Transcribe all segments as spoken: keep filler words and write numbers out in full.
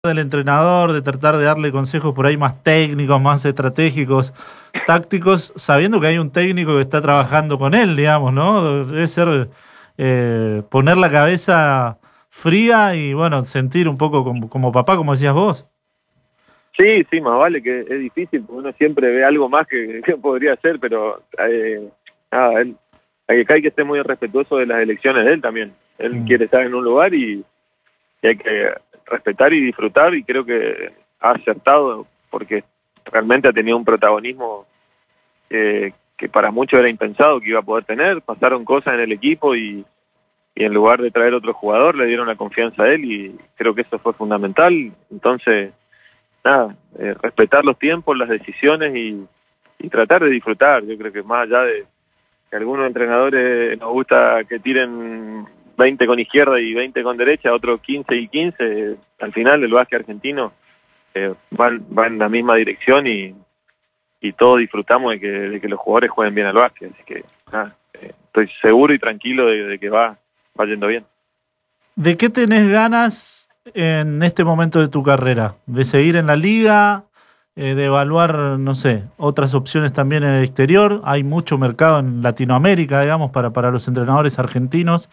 del entrenador, de tratar de darle consejos por ahí más técnicos, más estratégicos, tácticos, sabiendo que hay un técnico que está trabajando con él, digamos, ¿no? Debe ser eh, poner la cabeza fría y, bueno, sentir un poco como, como papá, como decías vos. Sí, sí, más vale que es difícil, porque uno siempre ve algo más que, que podría hacer, pero eh, nada, él, acá hay que ser muy respetuoso de las elecciones de él también. Él Mm. quiere estar en un lugar y, y hay que respetar y disfrutar, y creo que ha acertado, porque realmente ha tenido un protagonismo eh, que para muchos era impensado que iba a poder tener. Pasaron cosas en el equipo y, y en lugar de traer otro jugador le dieron la confianza a él, y creo que eso fue fundamental. Entonces, nada, eh, respetar los tiempos, las decisiones y, y tratar de disfrutar. Yo creo que más allá de que a algunos entrenadores nos gusta que tiren veinte con izquierda y veinte con derecha, otros quince y quince, eh, al final el básquet argentino eh, va, va en la misma dirección, y, y todos disfrutamos de que, de que los jugadores jueguen bien al básquet. Así que nada, eh, estoy seguro y tranquilo de, de que va, va yendo bien. ¿De qué tenés ganas en este momento de tu carrera? ¿De seguir en la liga? Eh, ¿De evaluar, no sé, otras opciones también en el exterior? Hay mucho mercado en Latinoamérica, digamos, para, para los entrenadores argentinos.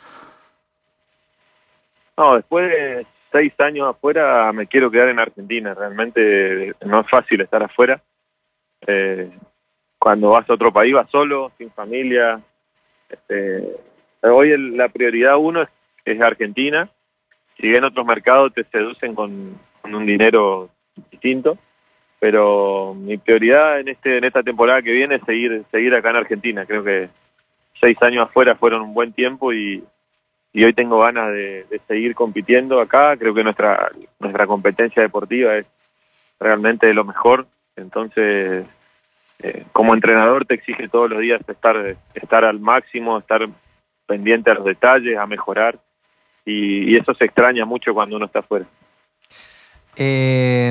No, después de seis años afuera me quiero quedar en Argentina. Realmente no es fácil estar afuera. Eh, cuando vas a otro país vas solo, sin familia. Este, hoy el, la prioridad uno es, es Argentina. Si bien otros mercados te seducen con, con un dinero distinto, pero mi prioridad en este en esta temporada que viene es seguir seguir acá en Argentina. Creo que seis años afuera fueron un buen tiempo, y y hoy tengo ganas de, de seguir compitiendo acá. Creo que nuestra nuestra competencia deportiva es realmente de lo mejor. Entonces, eh, como entrenador te exige todos los días estar estar al máximo, estar pendiente a los detalles, a mejorar, y, y eso se extraña mucho cuando uno está afuera. Eh,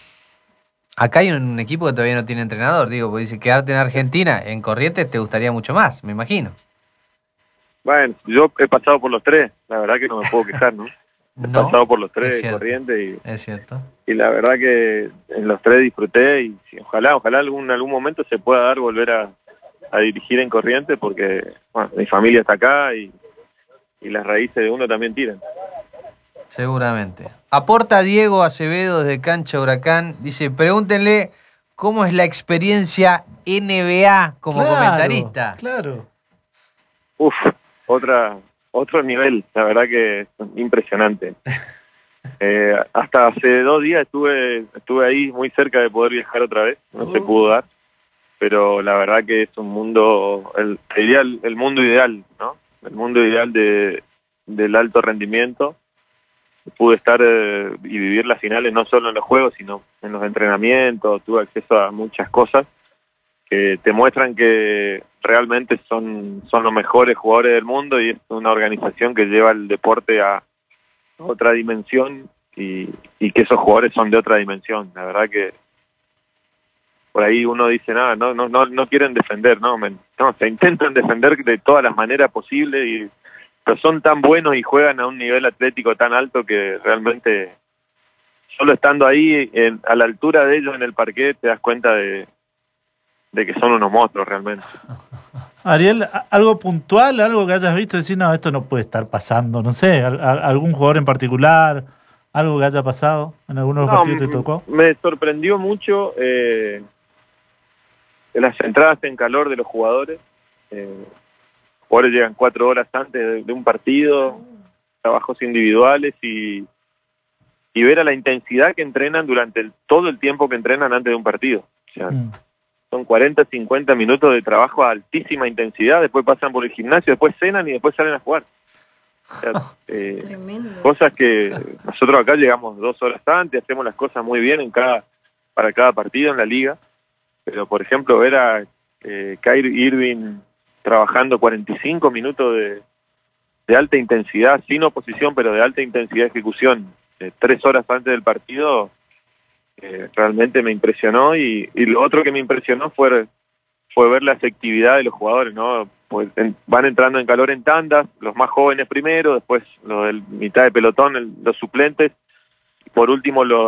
acá hay un equipo que todavía no tiene entrenador, digo, porque dice quedarte en Argentina, en Corrientes te gustaría mucho más, me imagino. Bueno, yo he pasado por los tres, la verdad que no me puedo quejar, ¿no? He No, pasado por los es tres, cierto, Corrientes, es cierto. y, y la verdad que en los tres disfruté, y sí, ojalá, ojalá algún algún momento se pueda dar volver a, a dirigir en Corrientes, porque bueno, mi familia está acá, y, y las raíces de uno también tiran. Seguramente. Aporta Diego Acevedo desde Cancha Huracán, dice, pregúntenle cómo es la experiencia N B A como Claro, comentarista. claro. Uf, otra, otro nivel, la verdad que es impresionante. Eh, hasta hace dos días estuve, estuve ahí muy cerca de poder viajar otra vez, no se pudo dar, pero la verdad que es un mundo, el, sería el, el mundo ideal, ¿no? El mundo ideal de, del alto rendimiento. Pude estar eh, y vivir las finales no solo en los juegos, sino en los entrenamientos. Tuve acceso a muchas cosas que te muestran que realmente son, son los mejores jugadores del mundo, y es una organización que lleva el deporte a otra dimensión, y, y que esos jugadores son de otra dimensión. La verdad que por ahí uno dice, nada, no, no, no, no quieren defender, no, men, no, se intentan defender de todas las maneras posibles, y pero son tan buenos y juegan a un nivel atlético tan alto que realmente solo estando ahí en, a la altura de ellos en el parquet te das cuenta de, de que son unos monstruos realmente. Ariel, ¿algo puntual, algo que hayas visto y decir, no, esto no puede estar pasando? No sé, ¿al- a- algún jugador en particular, algo que haya pasado en alguno de los No, partidos que te tocó? me sorprendió mucho eh, las entradas en calor de los jugadores. Eh, los jugadores llegan cuatro horas antes de, de un partido, trabajos individuales, y, y ver a la intensidad que entrenan durante el, todo el tiempo que entrenan antes de un partido. O sea, Mm. son cuarenta, cincuenta minutos de trabajo a altísima intensidad, después pasan por el gimnasio, después cenan y después salen a jugar. O sea, eh, cosas que nosotros acá llegamos dos horas antes, hacemos las cosas muy bien en cada para cada partido en la liga, pero por ejemplo ver a eh, Kyrie Irving trabajando cuarenta y cinco minutos de, de alta intensidad, sin oposición, pero de alta intensidad de ejecución, eh, tres horas antes del partido, eh, realmente me impresionó, y, y lo otro que me impresionó fue fue ver la efectividad de los jugadores, ¿no? Pues en, van entrando en calor en tandas, los más jóvenes primero, después los del mitad de pelotón, el, los suplentes, por último, lo,